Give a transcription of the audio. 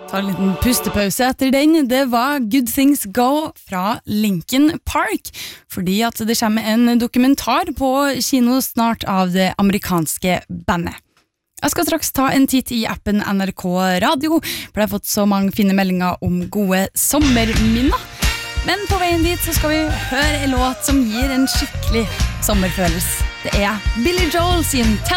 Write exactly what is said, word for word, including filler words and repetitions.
Ta en liten pustepause etter den. Det var Good Things Go fra Linkin Park, fordi at det kommer en dokumentar på kino snart av det amerikanske bandet. Jeg skal straks ta en titt i appen N R K Radio, for jeg har fått så mange fine meldinger om gode sommerminner. Men på veien dit så skal vi høre en låt som gir en skikkelig sommerfølelse. Det er Billy Joel sin Tell